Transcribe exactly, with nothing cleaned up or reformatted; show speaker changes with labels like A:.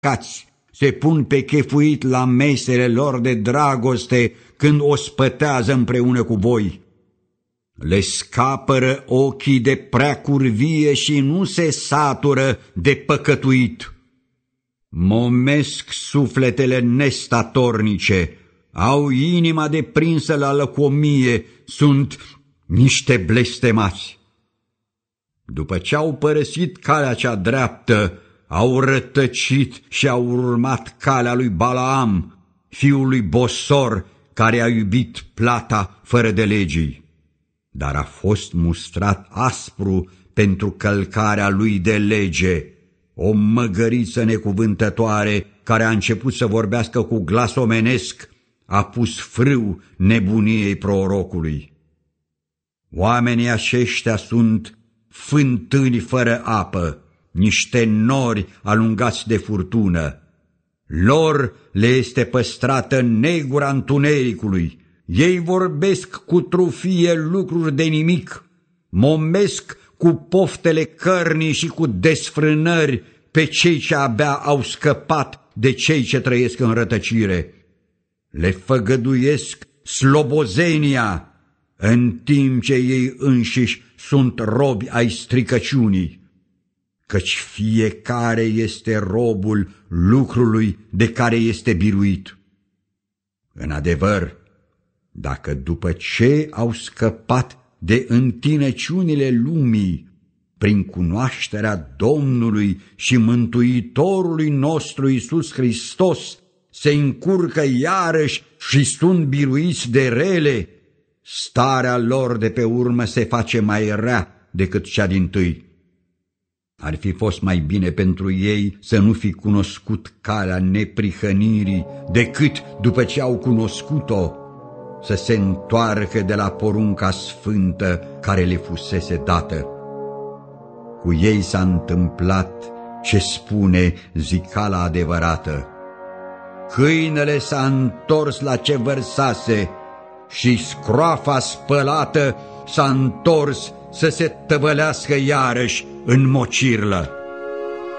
A: cați, se pun pe chefuit la mesele lor de dragoste când o spătează împreună cu voi. Le scapără ochii de prea curvie și nu se satură de păcătuit. Momesc sufletele nestatornice, au inima deprinsă la lăcomie, sunt niște blestemați. După ce au părăsit calea cea dreaptă, au rătăcit și au urmat calea lui Balaam, fiul lui Bosor, care a iubit plata fără de legii, dar a fost mustrat aspru pentru călcarea lui de lege, o măgăriță necuvântătoare care a început să vorbească cu glas omenesc, a pus frâu nebuniei prorocului. Oamenii aceștia sunt fântâni fără apă, niște nori alungați de furtună. Lor le este păstrată negura întunericului. Ei vorbesc cu trufie lucruri de nimic, momesc cu poftele cărnii și cu desfrânări pe cei ce abia au scăpat de cei ce trăiesc în rătăcire. Le făgăduiesc slobozenia, în timp ce ei înșiși sunt robi ai stricăciunii, căci fiecare este robul lucrului de care este biruit. În adevăr, dacă după ce au scăpat de întinăciunile lumii, prin cunoașterea Domnului și Mântuitorului nostru Iisus Hristos, se încurcă iarăși și sunt biruiți de rele, starea lor de pe urmă se face mai rea decât cea dintâi. Ar fi fost mai bine pentru ei să nu fi cunoscut calea neprihănirii, decât, după ce au cunoscut-o, să se întoarcă de la porunca sfântă care le fusese dată. Cu ei s-a întâmplat ce spune zicala adevărată: câinele s-a întors la ce vărsase și scroafa spălată s-a întors să se tăvălească iarăși în mocirlă.